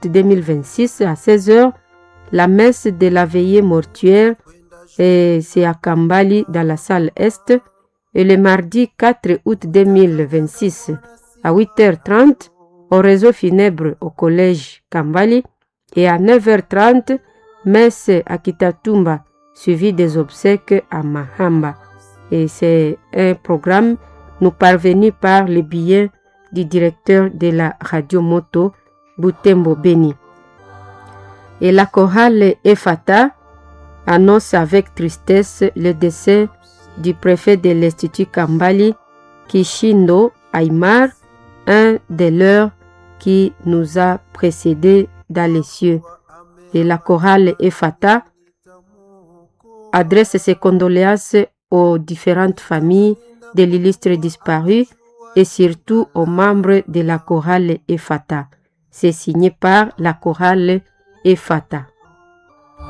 août 2026 à 16h, la messe de la veillée mortuaire, et c'est à Kambali dans la salle Est. Et le mardi 4 août 2026 à 8h30, oraison funèbre au collège Kambali. Et à 9h30, messe à Kitatumba, suivi des obsèques à Mahamba. Et c'est un programme nous parvenu par le biais du directeur de la radio Moto, Butembo Beni. Et la chorale Efata annonce avec tristesse le décès du préfet de l'Institut Kambali, Kishindo Aymar, un des leurs qui nous a précédés dans les cieux. Et la chorale Efata adresse ses condoléances aux différentes familles de l'illustre disparu et surtout aux membres de la chorale Efata. C'est signé par la chorale Efata.